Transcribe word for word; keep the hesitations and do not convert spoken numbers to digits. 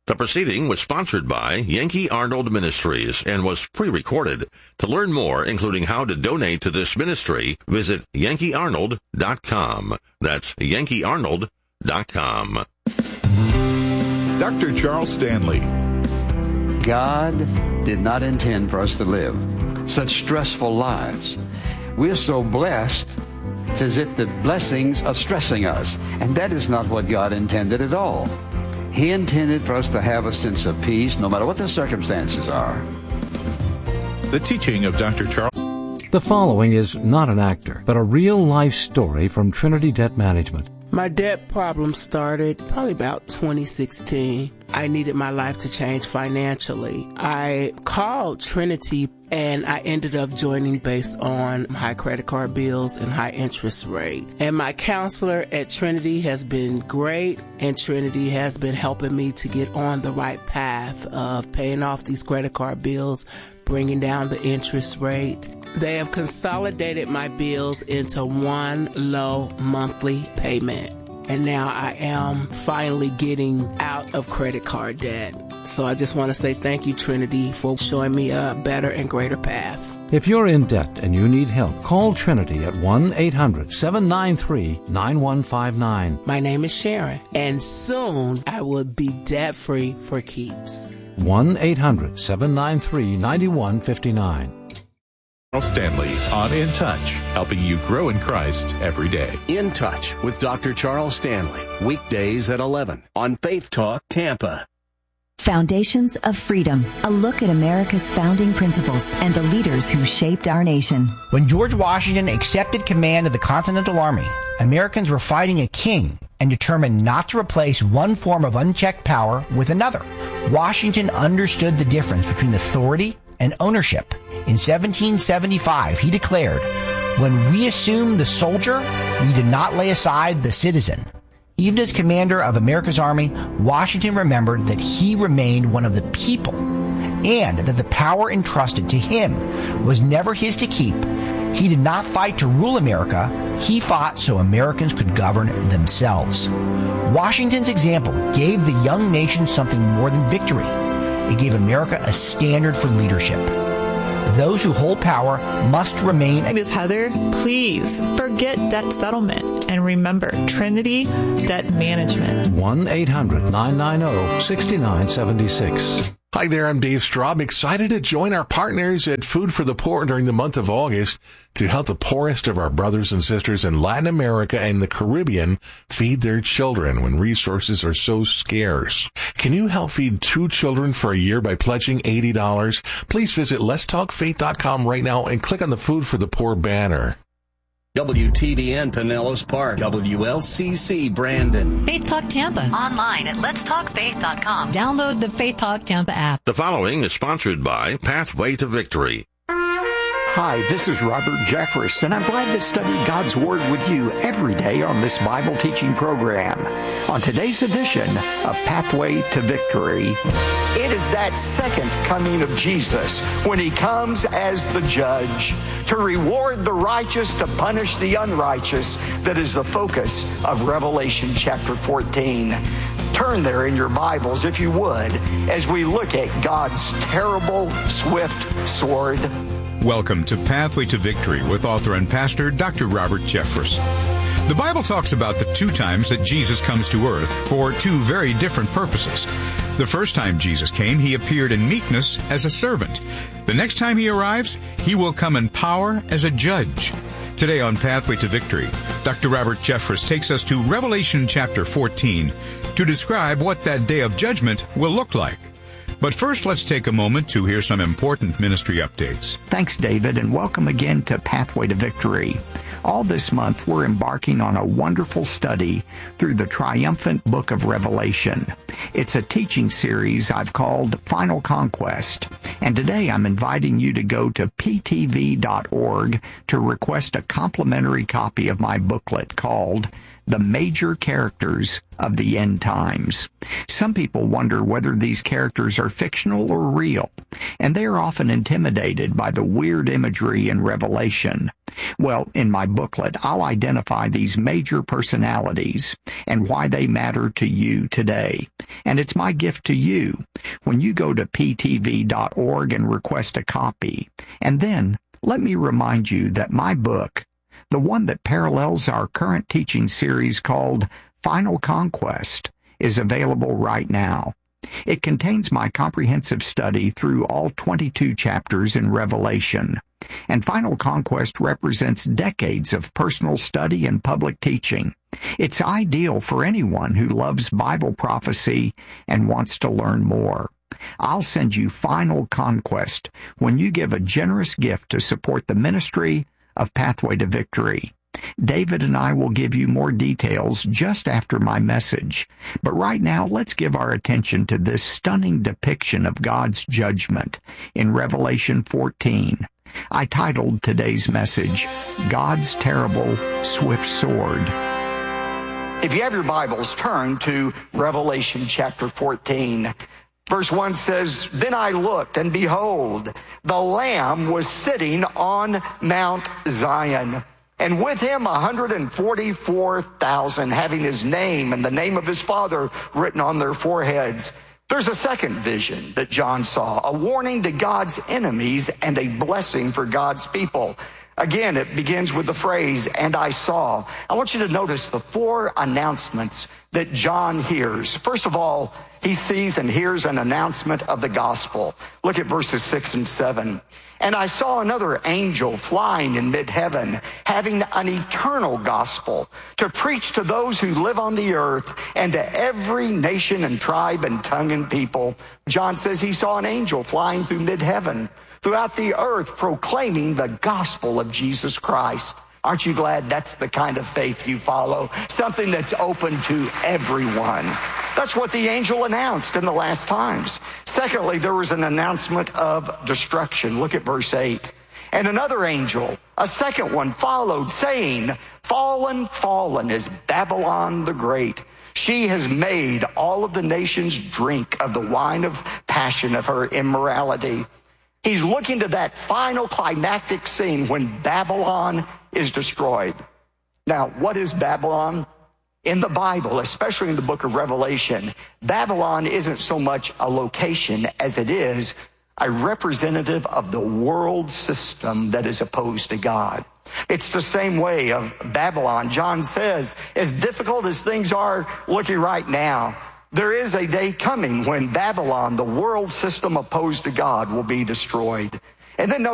The proceeding was sponsored by Yankee Arnold Ministries and was pre-recorded. To learn more, including how to donate to this ministry, visit yankee arnold dot com. That's yankee arnold dot com. Doctor Charles Stanley. God did not intend for us to live such stressful lives. We're so blessed, it's as if the blessings are stressing us. And that is not what God intended at all. He intended for us to have a sense of peace, no matter what the circumstances are. The teaching of Doctor Charles. The following is not an actor, but a real-life story from Trinity Debt Management. My debt problem started probably about twenty sixteen. I needed my life to change financially. I called Trinity and I ended up joining based on high credit card bills and high interest rate. And my counselor at Trinity has been great, and Trinity has been helping me to get on the right path of paying off these credit card bills, bringing down the interest rate. They have consolidated my bills into one low monthly payment. And now I am finally getting out of credit card debt. So I just want to say thank you, Trinity, for showing me a better and greater path. If you're in debt and you need help, call Trinity at one eight hundred seven nine three nine one five nine. My name is Sharon, and soon I will be debt-free for keeps. one eight hundred seven nine three nine one five nine. Stanley on In Touch, helping you grow in Christ every day. In Touch with Doctor Charles Stanley, weekdays at eleven on Faith Talk Tampa. Foundations of Freedom, a look at America's founding principles and the leaders who shaped our nation. When George Washington accepted command of the Continental Army, Americans were fighting a king and determined not to replace one form of unchecked power with another. Washington understood the difference between authority and ownership. In seventeen seventy-five, he declared, "When we assumed the soldier, we did not lay aside the citizen." Even as commander of America's Army, Washington remembered that he remained one of the people and that the power entrusted to him was never his to keep. He did not fight to rule America. He fought so Americans could govern themselves. Washington's example gave the young nation something more than victory. It gave America a standard for leadership. Those who hold power must remain. My name is Heather. Please forget debt settlement and remember Trinity Debt Management. one eight hundred nine nine zero six nine seven six. Hi there, I'm Dave Straub. Excited to join our partners at Food for the Poor during the month of August to help the poorest of our brothers and sisters in Latin America and the Caribbean feed their children when resources are so scarce. Can you help feed two children for a year by pledging eighty dollars? Please visit lets talk faith dot com right now and click on the Food for the Poor banner. W T B N Pinellas Park, W L C C Brandon. Faith Talk Tampa. Online at lets talk faith dot com. Download the Faith Talk Tampa app. The following is sponsored by Pathway to Victory. Hi, this is Robert Jeffress, and I'm glad to study God's Word with you every day on this Bible teaching program. On today's edition of Pathway to Victory, it is that second coming of Jesus when he comes as the judge to reward the righteous, to punish the unrighteous, that is the focus of Revelation chapter fourteen. Turn there in your Bibles, if you would, as we look at God's terrible, swift sword. Welcome to Pathway to Victory with author and pastor Doctor Robert Jeffress. The Bible talks about the two times that Jesus comes to earth for two very different purposes. The first time Jesus came, he appeared in meekness as a servant. The next time he arrives, he will come in power as a judge. Today on Pathway to Victory, Doctor Robert Jeffress takes us to Revelation chapter fourteen to describe what that day of judgment will look like. But first, let's take a moment to hear some important ministry updates. Thanks, David, and welcome again to Pathway to Victory. All this month, we're embarking on a wonderful study through the triumphant book of Revelation. It's a teaching series I've called Final Conquest. And today I'm inviting you to go to p t v dot org to request a complimentary copy of my booklet called The Major Characters of the End Times. Some people wonder whether these characters are fictional or real, and they are often intimidated by the weird imagery in Revelation. Well, in my booklet, I'll identify these major personalities and why they matter to you today. And it's my gift to you when you go to p t v dot org and request a copy. And then let me remind you that my book, the one that parallels our current teaching series called Final Conquest, is available right now. It contains my comprehensive study through all twenty-two chapters in Revelation. And Final Conquest represents decades of personal study and public teaching. It's ideal for anyone who loves Bible prophecy and wants to learn more. I'll send you Final Conquest when you give a generous gift to support the ministry of Pathway to Victory. David and I will give you more details just after my message. But right now, let's give our attention to this stunning depiction of God's judgment in Revelation fourteen. I titled today's message, God's Terrible Swift Sword. If you have your Bibles, turn to Revelation chapter fourteen. Verse one says, Then I looked, and behold, the Lamb was sitting on Mount Zion, and with him one hundred forty-four thousand, having his name and the name of his Father written on their foreheads. There's a second vision that John saw, a warning to God's enemies and a blessing for God's people. Again, it begins with the phrase, and I saw. I want you to notice the four announcements that John hears. First of all, he sees and hears an announcement of the gospel. Look at verses six and seven. And I saw another angel flying in mid-heaven, having an eternal gospel to preach to those who live on the earth and to every nation and tribe and tongue and people. John says he saw an angel flying through mid-heaven, throughout the earth, proclaiming the gospel of Jesus Christ. Aren't you glad that's the kind of faith you follow? Something that's open to everyone. That's what the angel announced in the last times. Secondly, there was an announcement of destruction. Look at verse eight. And another angel, a second one, followed, saying, Fallen, fallen is Babylon the Great. She has made all of the nations drink of the wine of passion of her immorality. He's looking to that final climactic scene when Babylon is destroyed. Now, what is Babylon? In the Bible, especially in the book of Revelation, Babylon isn't so much a location as it is a representative of the world system that is opposed to God. It's the same way of Babylon. John says, as difficult as things are looking right now, there is a day coming when Babylon, the world system opposed to God, will be destroyed. And then notice